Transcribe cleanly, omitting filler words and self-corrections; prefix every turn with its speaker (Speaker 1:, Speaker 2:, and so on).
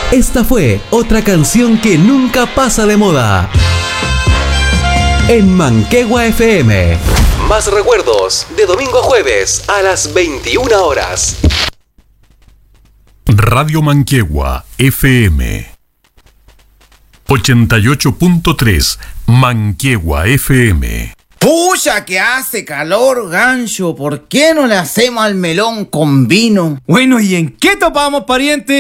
Speaker 1: Esta fue otra canción que nunca pasa de moda. En Manquehue FM. Más recuerdos de domingo a jueves a las 21 horas.
Speaker 2: Radio Manquehue FM 88.3 Manquehue FM.
Speaker 3: ¡Pucha que hace calor, gancho! ¿Por qué no le hacemos al melón con vino?
Speaker 4: Bueno, ¿y en qué topamos, pariente?